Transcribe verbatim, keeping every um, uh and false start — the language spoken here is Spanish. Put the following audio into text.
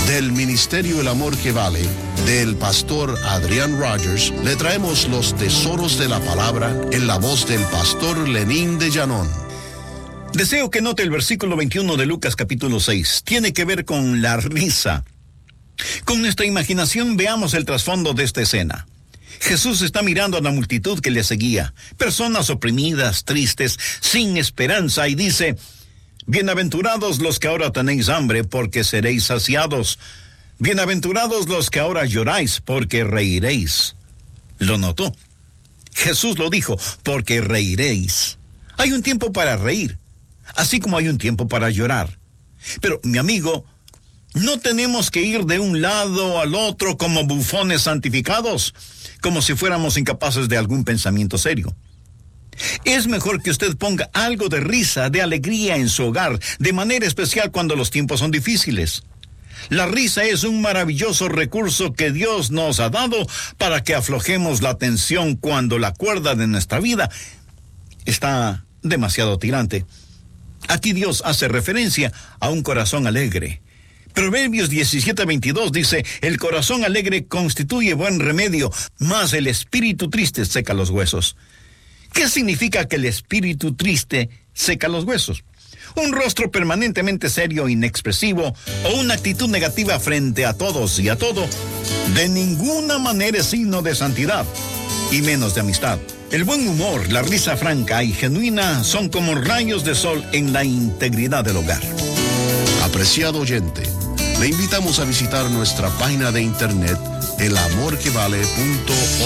Del Ministerio El Amor que Vale, del pastor Adrián Rogers, le traemos los tesoros de la palabra en la voz del pastor Lenín de Llanón. Deseo que note el versículo veintiuno de Lucas capítulo seis. Tiene que ver con la risa. Con nuestra imaginación veamos el trasfondo de esta escena. Jesús está mirando a la multitud que le seguía, personas oprimidas, tristes, sin esperanza, y dice: bienaventurados los que ahora tenéis hambre, porque seréis saciados. Bienaventurados los que ahora lloráis, porque reiréis. ¿Lo notó? Jesús lo dijo, porque reiréis. Hay un tiempo para reír, así como hay un tiempo para llorar. Pero, mi amigo, no tenemos que ir de un lado al otro como bufones santificados, como si fuéramos incapaces de algún pensamiento serio. Es mejor que usted ponga algo de risa, de alegría en su hogar, de manera especial cuando los tiempos son difíciles. La risa es un maravilloso recurso que Dios nos ha dado para que aflojemos la tensión cuando la cuerda de nuestra vida está demasiado tirante. Aquí Dios hace referencia a un corazón alegre. Proverbios diecisiete veintidós dice: el corazón alegre constituye buen remedio, mas el espíritu triste seca los huesos. ¿Qué significa que el espíritu triste seca los huesos? Un rostro permanentemente serio, inexpresivo, o una actitud negativa frente a todos y a todo, de ninguna manera es signo de santidad, y menos de amistad. El buen humor, la risa franca y genuina son como rayos de sol en la integridad del hogar. Apreciado oyente, le invitamos a visitar nuestra página de internet el amor que vale punto